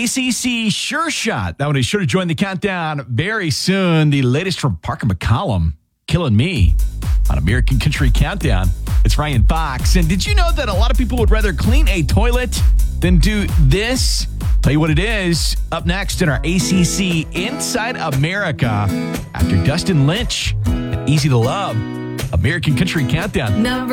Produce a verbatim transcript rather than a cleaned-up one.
C C Sure Shot. That one is sure to join the countdown very soon. The latest from Parker McCollum, Killing Me on American Country Countdown. It's Ryan Fox. And did you know that a lot of people would rather clean a toilet than do this? Tell you what it is up next in our A C C Inside America after Dustin Lynch and Easy to Love. American Country Countdown. Number